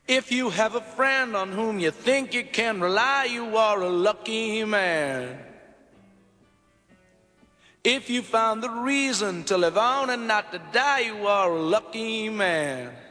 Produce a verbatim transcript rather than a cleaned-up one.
If you have a friend on whom you think you can rely, you are a lucky man. If you found the reason to live on and not to die, you are a lucky man.